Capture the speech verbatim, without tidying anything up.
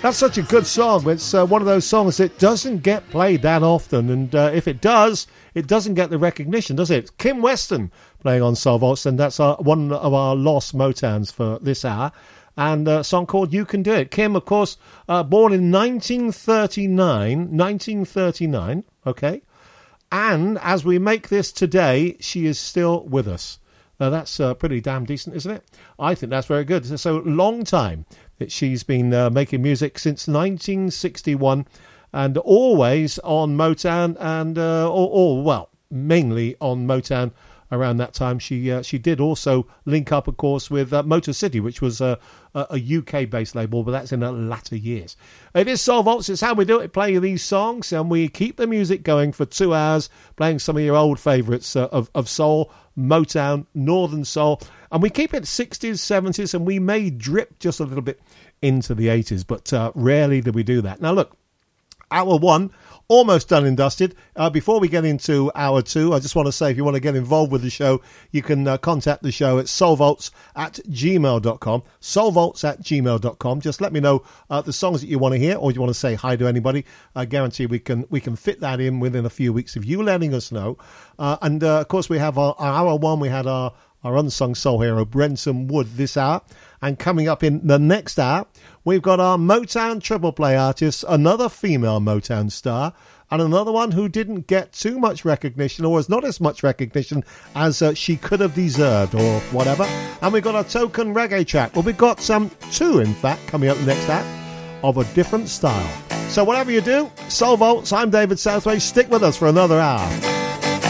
That's such a good song. It's uh, one of those songs that doesn't get played that often, and uh, if it does, it doesn't get the recognition, does it? Kim Weston playing on Soul Vaults, and that's our, one of our lost Motowns for this hour, and a song called You Can Do It. Kim, of course, uh, born in nineteen thirty-nine, nineteen thirty-nine, okay, and as we make this today, she is still with us. Uh, that's uh, pretty damn decent, isn't it? I think that's very good. So long time that she's been uh, making music since nineteen sixty-one, and always on Motown, and uh, or, or well, mainly on Motown. Around that time, she uh, she did also link up, of course, with uh, Motor City, which was uh, a, a U K-based label, but that's in the latter years. It is Soul Vaults. It's how we do it, play these songs, and we keep the music going for two hours, playing some of your old favourites uh, of, of soul, Motown, Northern Soul, and we keep it sixties, seventies, and we may drip just a little bit into the eighties, but uh, rarely do we do that. Now, look, hour one, almost done and dusted. Uh, before we get into hour two, I just want to say if you want to get involved with the show, you can uh, contact the show at soulvaults at gmail dot com. soulvaults at gmail dot com. Just let me know uh, the songs that you want to hear, or you want to say hi to anybody. I guarantee we can we can fit that in within a few weeks of you letting us know. Uh, and, uh, of course, we have our, our hour one. We had our, our unsung soul hero, Brenton Wood, this hour. And coming up in the next hour, we've got our Motown triple play artist, another female Motown star, and another one who didn't get too much recognition, or was not as much recognition as uh, she could have deserved, or whatever. And we've got a token reggae track. Well, we've got some um, two, in fact, coming up next hour, of a different style. So whatever you do, Soul Vaults, I'm David Southway. Stick with us for another hour.